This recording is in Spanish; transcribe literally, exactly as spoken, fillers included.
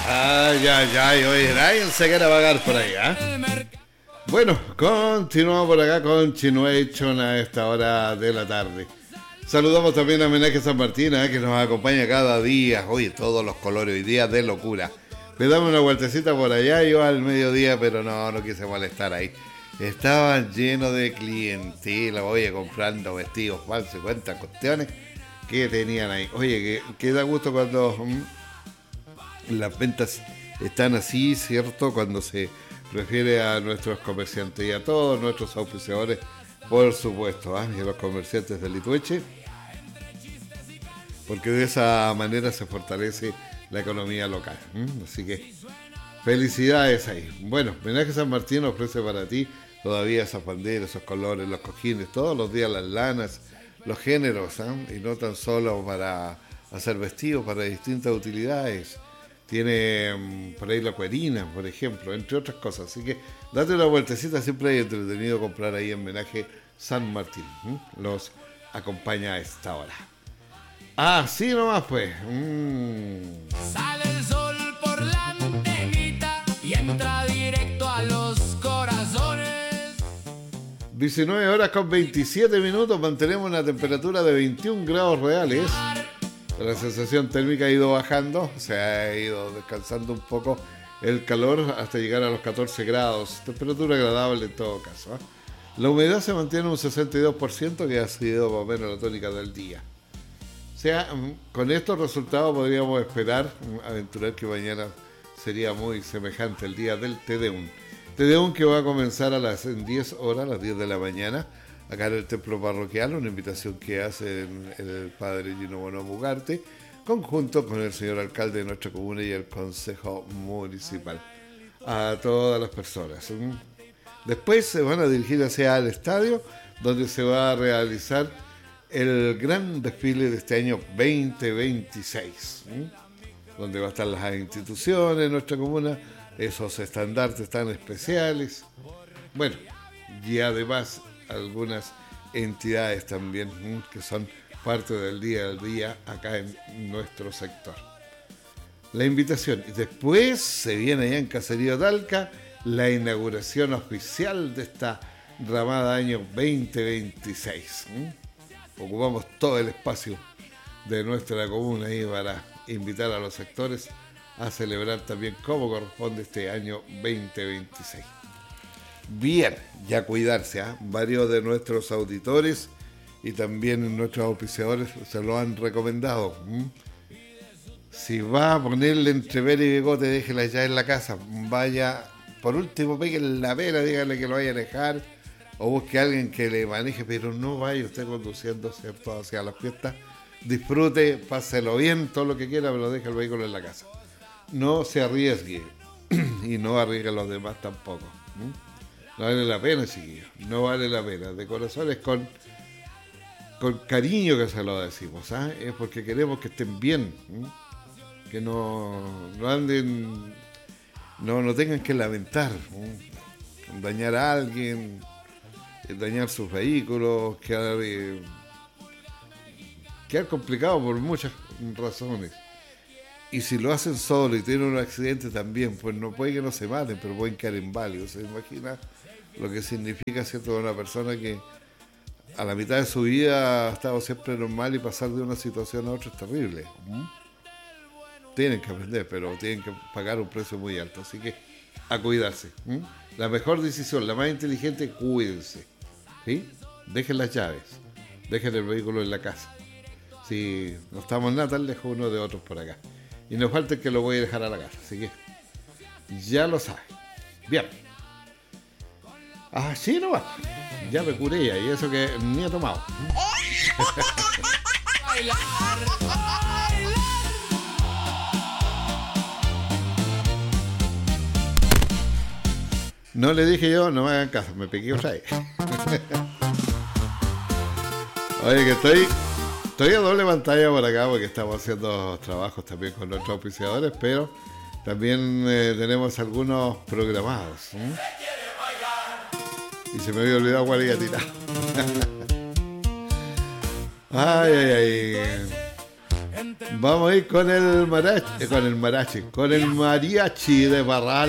Ay, ay, ay, oye, nadie se quiere pagar por ahí, ¿ah? ¿eh? Bueno, continuamos por acá con Chinuation a esta hora de la tarde. Saludamos también a Homenaje San Martín, ¿eh? Que nos acompaña cada día. Oye, todos los colores, hoy día de locura. Le damos una vueltecita por allá, yo al mediodía, pero no, no quise molestar ahí. Estaban llenos de clientela, oye, comprando vestidos falsos y cuantas cuestiones que tenían ahí. Oye, que, que da gusto cuando mmm, las ventas están así, ¿cierto? Cuando se refiere a nuestros comerciantes y a todos nuestros auspiciadores, por supuesto, ¿eh? Y a los comerciantes de Litueche, porque de esa manera se fortalece la economía local. ¿eh? Así que felicidades ahí. Bueno, Homenaje San Martín ofrece para ti todavía esas banderas, esos colores, los cojines, todos los días las lanas, los géneros, ¿eh? Y no tan solo para hacer vestidos, para distintas utilidades. Tiene um, por ahí la cuerina, por ejemplo, entre otras cosas. Así que date una vueltecita, siempre hay entretenido comprar ahí en Homenaje San Martín. ¿eh? Los acompaña a esta hora. Ah, sí nomás pues. Mm. Sale el sol por la antenita y entra directo a los corazones. diecinueve horas con veintisiete minutos, mantenemos una temperatura de veintiún grados reales. La sensación térmica ha ido bajando, se ha ido descansando un poco el calor hasta llegar a los catorce grados. Temperatura agradable en todo caso. ¿eh? La humedad se mantiene en un sesenta y dos por ciento, que ha sido más o menos la tónica del día. O sea, con estos resultados podríamos esperar, aventurar que mañana sería muy semejante el día del Te Deum. Te Deum que va a comenzar a las diez horas, a las diez de la mañana, acá en el templo parroquial, una invitación que hace el, el padre Gino Bono Mugarte, conjunto con el señor alcalde de nuestra comuna y el consejo municipal, a todas las personas. Después se van a dirigir hacia el estadio, donde se va a realizar el gran desfile de este año veinte veintiséis, ¿eh? Donde va a estar las instituciones de nuestra comuna, esos estandartes tan especiales, bueno, y además algunas entidades también, ¿eh? Que son parte del día al día acá en nuestro sector. La invitación, y después se viene allá en Caserío Talca la inauguración oficial de esta ramada año veinte veintiséis, ¿eh? Ocupamos todo el espacio de nuestra comuna ahí para invitar a los sectores a celebrar también como corresponde este año veinte veintiséis. Bien, ya cuidarse, ¿eh? Varios de nuestros auditores y también nuestros auspiciadores se lo han recomendado. ¿Mm? Si va a ponerle entrever y bigote, déjela ya en la casa. Vaya, por último, pegue la pera, dígale que lo vaya a dejar. O busque a alguien que le maneje, pero no vaya usted conduciendo, ¿cierto?, hacia las fiestas. Disfrute, páselo bien, todo lo que quiera, pero deje el vehículo en la casa. No se arriesgue y no arriesgue a los demás tampoco. ¿Mm? No vale la pena, chiquillos, no vale la pena. De corazón es con, con cariño que se lo decimos, ¿ah? Es porque queremos que estén bien, ¿Mm? Que no, no anden, no, no tengan que lamentar, ¿Mm? Dañar a alguien, dañar sus vehículos, quedar, eh, quedar complicado por muchas razones. Y si lo hacen solo y tienen un accidente también, pues no puede que no se maten, pero pueden quedar inválidos. ¿Se imagina lo que significa, cierto, una persona que a la mitad de su vida ha estado siempre normal y pasar de una situación a otra es terrible? ¿Mm? Tienen que aprender, pero tienen que pagar un precio muy alto. Así que a cuidarse. ¿Mm? La mejor decisión, la más inteligente, cuídense. ¿Sí? Dejen las llaves, dejen el vehículo en la casa. Si no estamos nada tan lejos uno de otros por acá. Y nos falta el que lo voy a dejar a la casa, así que ya lo saben. Bien. Así no va. Ya me curé ya, y eso que ni he tomado. No le dije yo, no me hagan caso, me pegué otra vez. Oye, que estoy, estoy a doble pantalla por acá porque estamos haciendo trabajos también con nuestros auspiciadores, pero también eh, tenemos algunos programados. ¿eh? Y se me había olvidado cuál iba a tirar. Ay, ay, ay. Vamos a ir con el mariachi, con el mariachi, con el mariachi de Parral.